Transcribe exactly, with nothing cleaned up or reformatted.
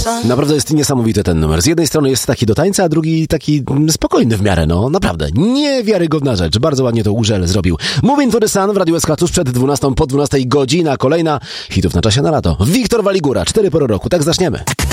Naprawdę jest niesamowity ten numer. Z jednej strony jest taki do tańca, a drugi taki spokojny w miarę, no naprawdę. Niewiarygodna rzecz. Bardzo ładnie to Urzel zrobił. Moving to the Sun w Radiu S K tuż przed dwunastą, po dwunastej godzina. Kolejna hitów na czasie na lato. Wiktor Waligura, cztery pory roku. Tak zaczniemy.